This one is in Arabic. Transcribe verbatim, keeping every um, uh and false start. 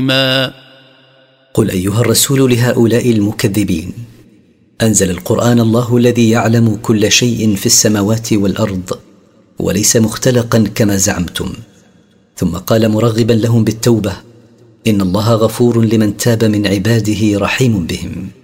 ما قل أيها الرسول لهؤلاء المكذبين: أنزل القرآن الله الذي يعلم كل شيء في السماوات والأرض وليس مختلقا كما زعمتم. ثم قال مرغبا لهم بالتوبة: إن الله غفور لمن تاب من عباده رحيم بهم.